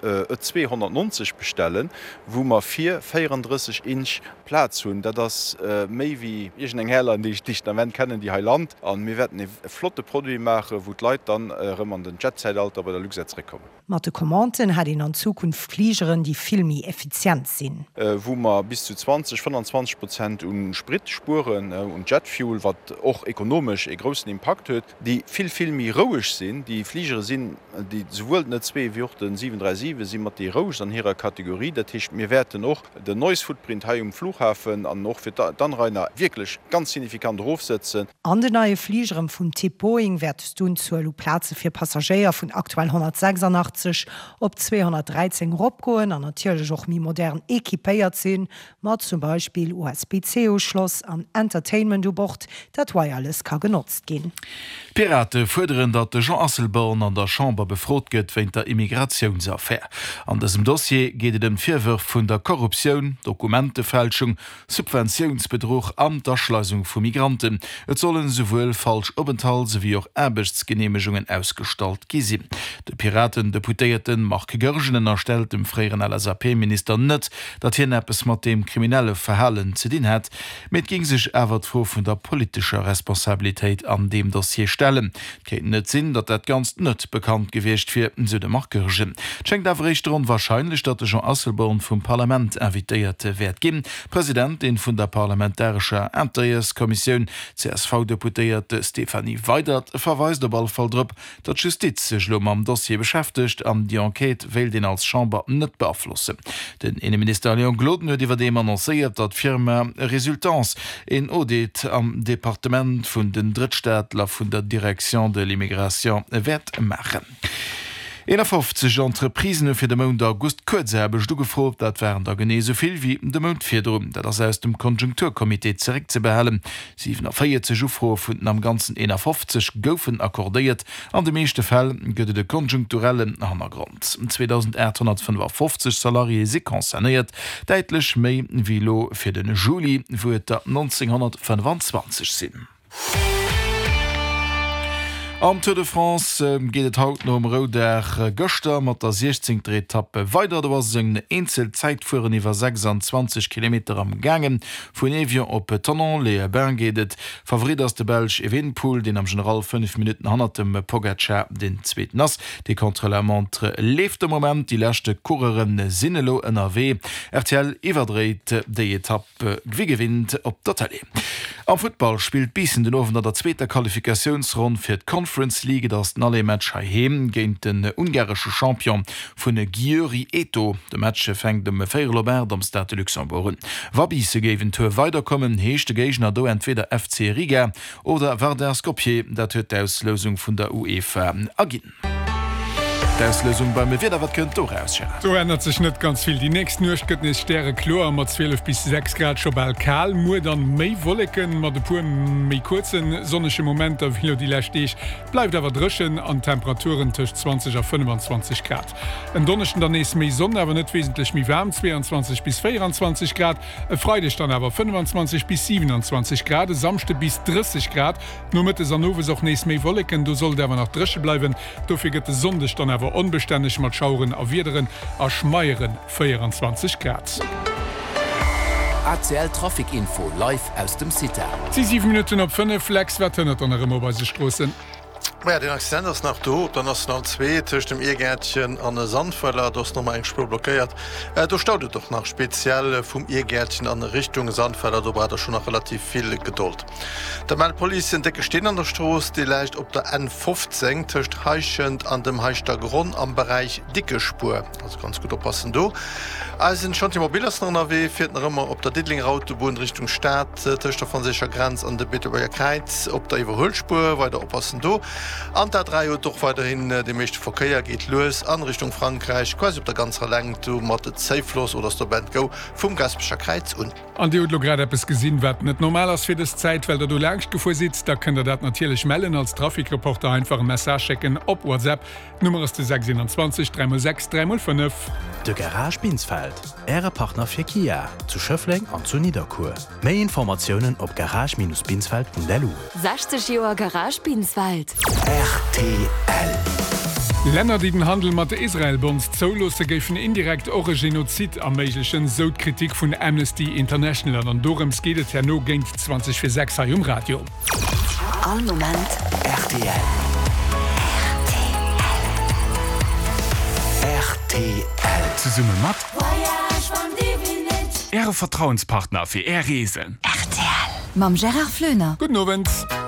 290 bestellen, wo man 34 Inch Platz hun, das méi wie eng Heller die ich dicht kennen die Highland an mir werden e flotte Produkt mache, wo Leiit dann an den Jetzeitalter bei der Luxetz kommen. Mate Kommanten hat in an Zukunft Fliegeren, die filmi effizient sinn. Wo man bis zu 20-25% Spritspuren und Jetfuel, wat auch ökonomisch e großen Impact huet, die viel rouisch sind, die Fliegere sind, die sowohl net 2 wie den 737 sind mat die rouge an ihrer Kategorie, dat heißt, mir werden noch den neues Footprint ha Flughafen an noch für dann reiner wirklich ganz signifikant draufsetzen. An den neue Fliegeren vum Typ Boeing werdest du zu Plaze für Passagier vun aktuell 186 op 213 opgoen an natürlich auch mi modern ekipéiert sinn, mat zum Beispiel USB-C-Schloss an Entertainment Bord, dat wireless kann genutzt gin. Pirate forderen, dat de Jean Asselborn an der Chambre befrot gëtt wéint der Immigrationsaffaire. An diesem Dossier geht dem Vorwurf vun der Korruption, Dokumentefälschung, Subventionsbetrug an der Schleusung von Migranten. Et sollen sowohl falsch Aufenthalts wie auch Erbechtsgenehmigungen ausgestalt gisi. De Piraten-Deputierten Marc Görgenen erstellt dem freieren LSAP-Minister net, dat hier neppes mat dem kriminelle Verhalen zu dien hat, mit ging sich awer vor vun der politischer Responsabilität an dem Dossier stellen. Keet net sinn, dat dat ganz net bekannt gewichtcht fir so de Marc Görgen. Schenkt awerrecht wahrscheinlich, dat de Jean Asselborn vom Parlament invitierte werd gin. Präsidentin vun der Parlamentarischer Interieurskommission CSV-Deputierte Stefanie Weidert verweist der Ballfall drop, dat Justiz sech lo am Dossier beschäftigt an die Enquete will den als Chamber net beabflussen. Den Innenminister Leon Gloden huet iwwer dem annoncéiert, dat Firma Resultans in Audit am Departement vun den Drittstaatler vun der Direction de l'Immigration werd machen. 51 Entreprisen fir de Mond August kurzherbeg du gefrot, dat wären der gene soviel wie de Mond firdrum, dat ass aus dem Konjunkturkomitee zerek ze behalen. 7 Jufro vun am ganzen 51 goufen akkordéiert, an de meeschte Fäll gëtt de konjunkturellen Hannergrund. 2855 Salarie se konzerniert, deitlech méi wie lo fir den Juli, wo et der 1925 sinn. Am Tour de France geht et haut no Ro der Göster mat der 16. Etappe weiter. Da war seg Einzelzeitfuhren iwwer 26 km am Gangen. Vun Evian op Tonon le Bern gehtt. Favorit ass de Belg Evenepoel, den am General 5 Minuten hannem Pogacar den zweeten ass. De Kontrollemontre leef de moment, die lächte Kureren Sinnelo NRW. RTL iwwerdreht déi Etappe wie gewinnt op der Tele. Am Football spielt Bissen den Ofen der zweite Qualifikationsrund fir d Conference League, das nalle Match heim géint den ungarische Champion vun Győri Eto. De Matsche fängt dem Feirlobert am Stade Luxemburg. Wabise gewen to weiterkommen, heeschte Gegner do entweder FC Riga oder Werder Skopje, dat huet d'Auslosung vun der UEFA agin. Auslösung beim wieder wat könnt ausschauen. So ändert sich nicht ganz viel. Die nächsten Uhrstunden ist Sterre Chlor mat 12 bis 6 Grad schon bald kahl. Nur dann méi Wolken mat de pur méi kurzen sonnische Momente wie die lächtech bleibt aber drschen an Temperaturen zwischen 20 auf 25 Grad. En Donnerschen dann ist méi Sonne, aber nicht wesentlich mi warm 22 bis 24 Grad. Freitag dann aber 25 bis 27 Grad. Samste bis 30 Grad. Nur mit der Sanove auch nächst méi Wolken. Du soll aber noch drsche bleiben. Dafür geht der Sonne dann aber unbeständig mat schauren a Wiederen a Schmeieren 24 Grad. ACL Trafikinfo live aus dem City. 7 Minuten op 5 Flex wettnet an der Mobilstrossen. Ja, den Accident ist nach do, der National 2 zwischen dem Irrgärtchen an den Sandfäller, das nochmal eng Spur blockiert. Du staudet doch nach speziell vom Irrgärtchen an Richtung Sandfäller, da war schon noch relativ viel Geduld. Der Meldpolizei entdecke stehen an der Straße, die leicht ob der N15 zwischen Heischend an dem Heichter Grund am Bereich dicke Spur. Also ganz gut oppassen du. Also sind schon die Mobilassen NRW, fährt noch immer ob der Dittlinger Autobahn Richtung Stadt, zwischen von sicher Grenz an der Bitterberger Kreuz, ob der Überholspur, weiter oppassen du. An der 3 Uhr doch weiterhin de mechte Verkehr geht los an Richtung Frankreich, quasi op der ganze Länge du mattet Safelos oder der Band go vum Gaspischer Kreuz und. An die gerade es gesinn werden net normal als fir das Zeitfeld du langst gefu sitzt, da könnt ihr dat natürlich melden als Trafikreporter einfach ein Message checken op WhatsApp. Nummer ist 627 306 305. De Garage Binsfeld, Äre Partner fir Kia, zu Schöffling an zu Niederkur. Mehr Informationen op garage-binsfeld.delu. 60 Joer Garage Binsfeld. RTL. Länder, die den Handel mat Israelbons zolose géfen indirekt eure Genozid amméiglechen Sodkritik vun Amnesty International an Dorems skedet her no géint 2046 Radio. All moment RTL. RTL. Zu Summe mat Ehre Vertrauenspartner fir Erreesen. RTL. Mam Gerard Flöner. Guten Abend.